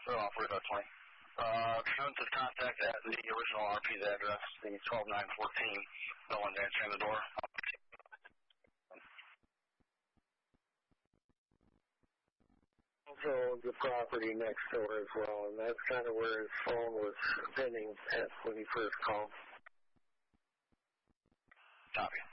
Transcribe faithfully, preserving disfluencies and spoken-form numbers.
They're off radar twenty. Uh, to contact at the original R P's address, the twelve nine fourteen. No one's answering the door. Also owns the property next door as well, and that's kind of where his phone was spinning at when he first called. Copy.